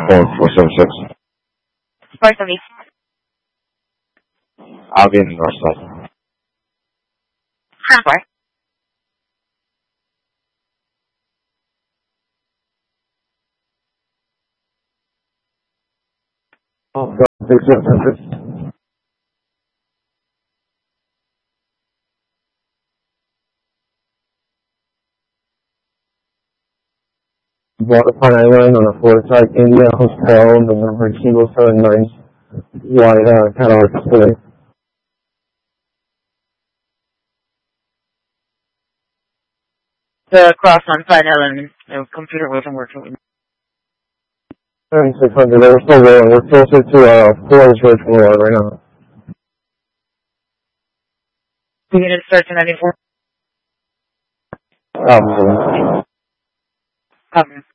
Airport 476. Part of it. I'll be in the north side. Hamper. Oh, God, big difference. Waterfront Island on the floor side, India Hotel, November Kilo 79, white Cadillac display. The cross on side element. The computer wasn't working with me. 3600, we're still rolling. We're closer to Flores Ridge Boulevard right now. Unit starts in 94. Um, Copy.